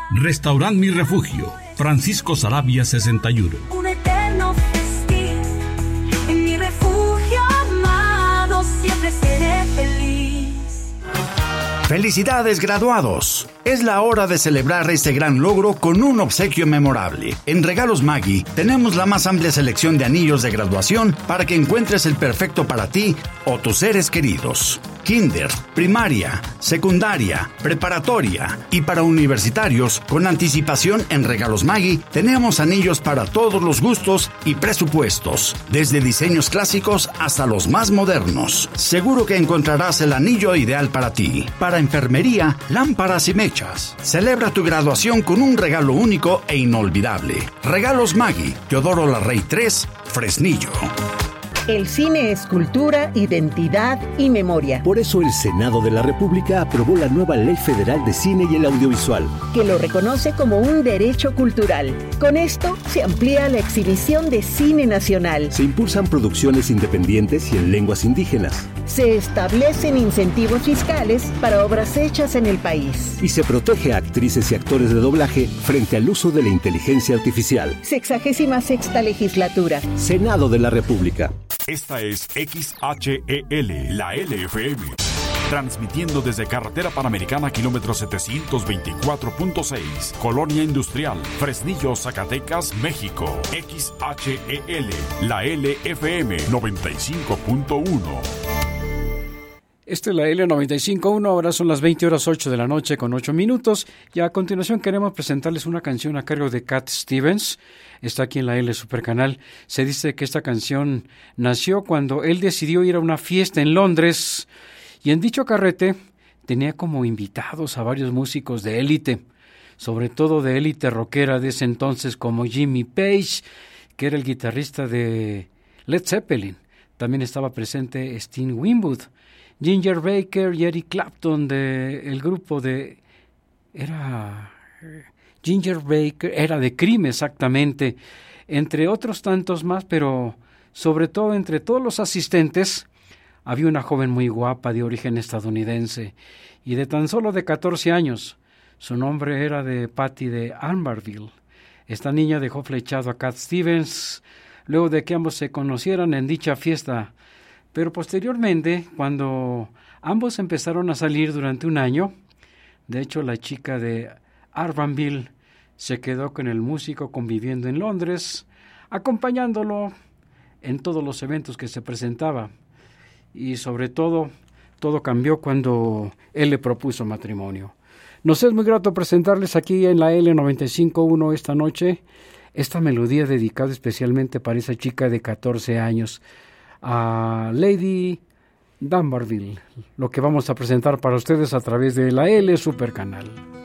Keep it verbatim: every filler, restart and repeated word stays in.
Restaurant Mi Refugio, Francisco Saravia sesenta y uno. Un eterno festín, en mi refugio amado siempre seré feliz. ¡Felicidades, graduados! Es la hora de celebrar este gran logro con un obsequio memorable. En Regalos Maggi tenemos la más amplia selección de anillos de graduación para que encuentres el perfecto para ti o tus seres queridos. Kinder, primaria, secundaria, preparatoria y para universitarios, con anticipación en Regalos Maggi tenemos anillos para todos los gustos y presupuestos, desde diseños clásicos hasta los más modernos. Seguro que encontrarás el anillo ideal para ti. Para enfermería, lámparas y mechas. Celebra tu graduación con un regalo único e inolvidable. Regalos Maggi, Teodoro Larrey tres, Fresnillo. El cine es cultura, identidad y memoria. Por eso el Senado de la República aprobó la nueva Ley Federal de Cine y el Audiovisual, que lo reconoce como un derecho cultural. Con esto se amplía la exhibición de cine nacional. Se impulsan producciones independientes y en lenguas indígenas. Se establecen incentivos fiscales para obras hechas en el país. Y se protege a actrices y actores de doblaje frente al uso de la inteligencia artificial. Sexagésima sexta legislatura. Senado de la República. Esta es X H E L, la L F M, transmitiendo desde Carretera Panamericana, kilómetro setecientos veinticuatro punto seis, Colonia Industrial, Fresnillo, Zacatecas, México. X H E L, la L F M noventa y cinco punto uno. Esta es la L noventa y cinco punto uno, ahora son las veinte horas ocho de la noche con ocho minutos, y a continuación queremos presentarles una canción a cargo de Cat Stevens. Está aquí en la L Supercanal. Se dice que esta canción nació cuando él decidió ir a una fiesta en Londres, y en dicho carrete tenía como invitados a varios músicos de élite, sobre todo de élite rockera de ese entonces, como Jimmy Page, que era el guitarrista de Led Zeppelin. También estaba presente Steve Winwood, Ginger Baker y Eric Clapton del grupo de... Era... Ginger Baker, era de Cream exactamente, entre otros tantos más, pero sobre todo entre todos los asistentes había una joven muy guapa de origen estadounidense y de tan solo de catorce años. Su nombre era de Patty de Albertville. Esta niña dejó flechado a Cat Stevens luego de que ambos se conocieran en dicha fiesta. Pero posteriormente, cuando ambos empezaron a salir durante un año, de hecho la chica de Albertville se quedó con el músico conviviendo en Londres, acompañándolo en todos los eventos que se presentaba. Y sobre todo, todo cambió cuando él le propuso matrimonio. Nos es muy grato presentarles aquí en la L noventa y cinco punto uno esta noche esta melodía dedicada especialmente para esa chica de catorce años, a Lady Dunbarville, lo que vamos a presentar para ustedes a través de la L Supercanal.